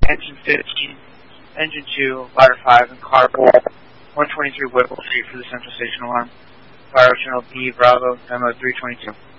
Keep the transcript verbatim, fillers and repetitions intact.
Engine fifteen, Engine two, Ladder five, and Car four, one twenty-three Whipple Street for the Central Station alarm. Fire Channel B, Bravo, Memo three twenty-two.